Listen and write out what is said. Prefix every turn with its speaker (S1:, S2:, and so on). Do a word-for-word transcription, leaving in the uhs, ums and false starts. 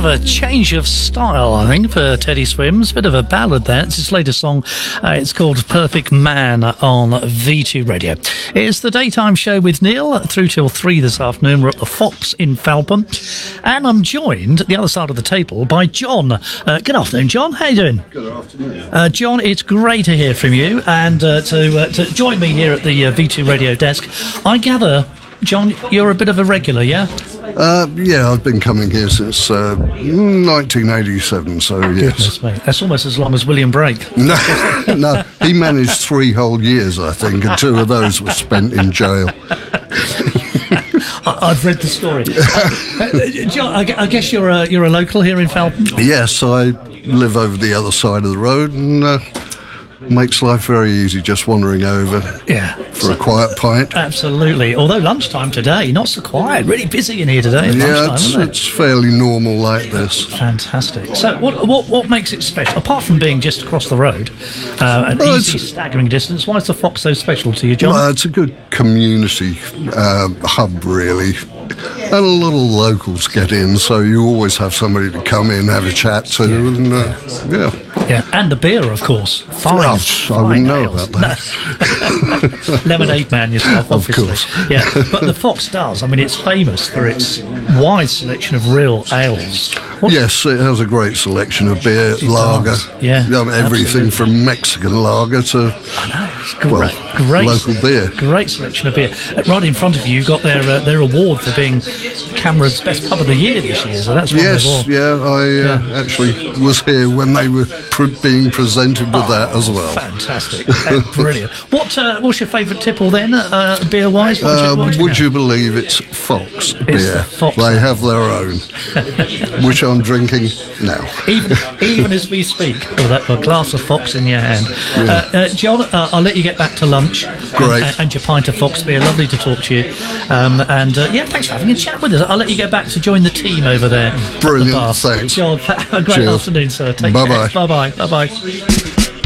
S1: of a change of style, I think, for Teddy Swims. Bit of a ballad there. It's his latest song. Uh, it's called Perfect Man on V two Radio. It's the daytime show with Neil through till three this afternoon. We're at the Fox in Falpham. And I'm joined at the other side of the table by John. Uh, good afternoon, John. How you doing?
S2: Good afternoon.
S1: Uh, John, it's great to hear from you and uh, to, uh, to join me here at the uh, V two Radio desk. I gather, John, you're a bit of a regular, yeah?
S2: Uh, yeah, I've been coming here since uh, nineteen eighty-seven, so yes.
S1: Goodness me. That's almost as long as William Brake.
S2: No, no, he managed three whole years, I think, and two of those were spent in jail.
S1: I, I've read the story. uh, John, I, I guess you're a, you're a local here in Falpham?
S2: Yes, I live over the other side of the road, and uh, makes life very easy just wandering over
S1: Yeah.
S2: for a quiet pint.
S1: Absolutely. Although lunchtime today, not so quiet. Really busy in here today at
S2: Yeah,
S1: lunchtime,
S2: it's,
S1: isn't it?
S2: it's fairly normal like this.
S1: Fantastic. So, what what what makes it special? Apart from being just across the road, uh, an
S2: Well,
S1: easy,
S2: it's-
S1: staggering distance, why is the Fox so special to you, John?
S2: Well, it's a good community uh, hub, really. And a lot of locals get in, so you always have somebody to come in, have a chat to, and uh, yeah.
S1: Yeah, and the beer, of course. Fine.
S2: Well, I
S1: fine
S2: wouldn't know
S1: ales.
S2: about that.
S1: Lemonade man yourself,
S2: Of
S1: obviously.
S2: course.
S1: Yeah, but the Fox does. I mean, it's famous for its wide selection of real ales. What-
S2: Yes, it has a great selection of beer, lager,
S1: does, yeah,
S2: um, everything from Mexican lager to
S1: It's great,
S2: well,
S1: great,
S2: local beer.
S1: Great selection of beer. Uh, Right in front of you, you got their uh, their award for being Camera's best pub of the year this year. So that's
S2: Yes,
S1: wonderful.
S2: yeah, I uh, actually was here when they were pr- being presented with that as well.
S1: Fantastic, Uh, brilliant. What uh, what's your favourite tipple then, uh, beer wise?
S2: Uh, would you believe it's Fox beer?
S1: the Fox.
S2: They have their own, which I'm drinking now.
S1: Even, even as we speak, with a, a glass of Fox in your hand. Uh, uh, John, uh, I'll let you get back to lunch.
S2: Great.
S1: And, and your pint of Fox beer. Lovely to talk to you. Um, and uh, yeah, thanks for having a chat with us. I'll let you get back to join the team over there. at the
S2: Brilliant,
S1: bar.
S2: thanks.
S1: John, have a great
S2: Cheers.
S1: afternoon, sir. Take
S2: Bye-bye.
S1: care. Bye bye. Bye bye.